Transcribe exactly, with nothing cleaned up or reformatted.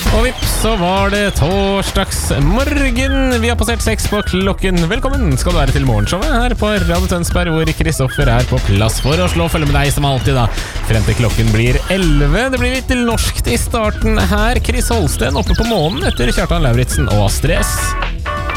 Og vips, så var det torsdagsmorgen. Vi har passert seks på klokken. Velkommen skal du være til morgenshowet her på Radio Tønsberg, hvor Kristoffer er på plass for å slå følge med deg som alltid da. Frem til klokken blir elleve. Det blir litt norskt i starten her. Chris Holsten oppe på månen etter Kjartan Lauritzen og Stress.